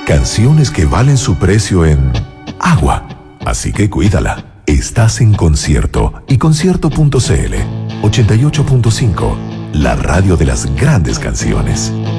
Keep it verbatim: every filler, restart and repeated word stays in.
Canciones que valen su precio en agua. Así que cuídala. Estás en Concierto y concierto punto c l. ochenta y ocho punto cinco. La radio de las grandes canciones.